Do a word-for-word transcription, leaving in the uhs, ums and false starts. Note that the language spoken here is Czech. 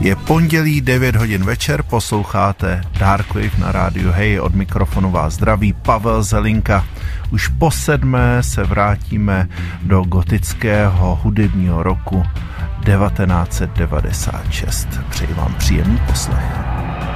Je pondělí devět hodin večer, posloucháte Darkwave na rádiu Hey, od mikrofonu vás zdraví Pavel Zelinka. Už po sedmé se vrátíme do gotického hudebního roku devatenáct set devadesát šest. Přeji vám příjemný poslech.